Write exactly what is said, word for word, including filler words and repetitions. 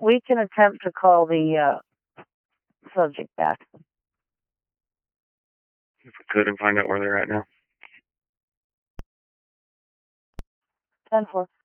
we can attempt to call the uh, subject back. If we could and find out where they're at now. ten four.